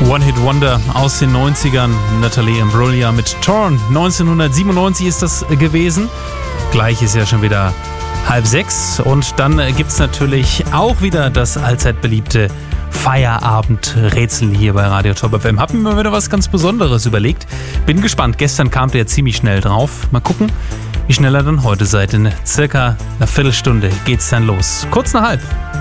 One-Hit-Wonder aus den 90ern. Natalie Imbruglia mit Torn. 1997 ist das gewesen. Gleich ist ja schon wieder 5:30. Und dann gibt es natürlich auch wieder das allzeit beliebte Feierabend-Rätsel hier bei Radio Top FM. Hab mir mal wieder was ganz Besonderes überlegt. Bin gespannt. Gestern kam der ziemlich schnell drauf. Mal gucken, wie schnell ihr dann heute seid. In circa einer Viertelstunde geht's dann los. Kurz nach 5:30.